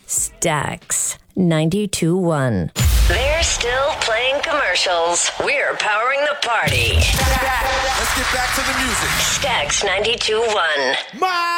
Stax 92.1. They're still playing commercials. We're powering the party. Let's get back to the music. Stax 92.1.